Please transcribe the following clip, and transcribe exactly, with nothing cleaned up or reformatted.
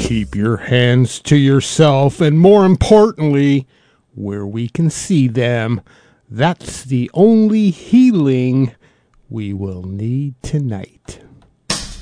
Keep your hands to yourself, and more importantly, where we can see them. That's the only healing we will need tonight.